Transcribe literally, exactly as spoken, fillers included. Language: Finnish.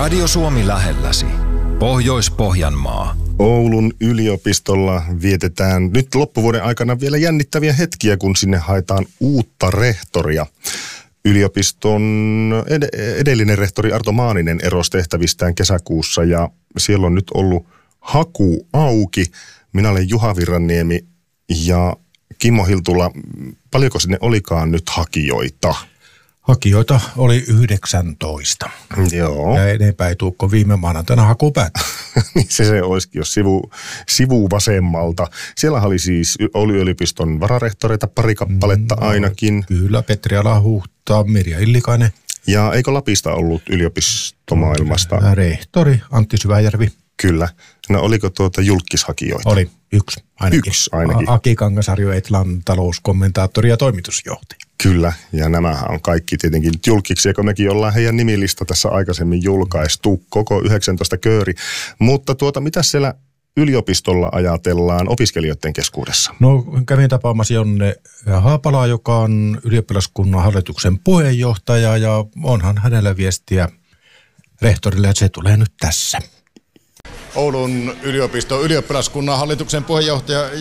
Radio Suomi lähelläsi. Pohjois-Pohjanmaa. Oulun yliopistolla vietetään nyt loppuvuoden aikana vielä jännittäviä hetkiä, kun sinne haetaan uutta rehtoria. Yliopiston ed- edellinen rehtori Arto Maaninen erosi tehtävistään kesäkuussa ja siellä on nyt ollut haku auki. Minä olen Juha Virranniemi ja Kimmo Hiltula. Paljonko sinne olikaan nyt hakijoita? Hakijoita oli yhdeksäntoista. Joo. Ja enempää ei tuukko viime maanantaina haku päättää. se se olisikin, jos sivu, sivu vasemmalta. Siellä oli siis Oulun yliopiston vararehtoreita pari kappaletta mm, ainakin. Kyllä, Petri Alahuhta, Mirja Illikainen. Ja eikö Lapista ollut yliopistomaailmasta? Rehtori Antti Syväjärvi. Kyllä. No oliko tuota julkishakijoita? Oli yksi ainakin. Yksi ainakin. Aki Kangasarjo, Etlan talouskommentaattori ja toimitusjohtaja. Kyllä, ja nämähän on kaikki tietenkin nyt julkiksi, kun mekin ollaan heidän nimilista tässä aikaisemmin julkaistu, koko yhdeksäntoista kööri. Mutta tuota, mitä siellä yliopistolla ajatellaan opiskelijoiden keskuudessa? No kävin tapaamassa Jonne Haapalaa, joka on ylioppilaskunnan hallituksen puheenjohtaja, ja onhan hänellä viestiä rehtorille, että se tulee nyt tässä. Oulun yliopiston ylioppilaskunnan hallituksen puheenjohtaja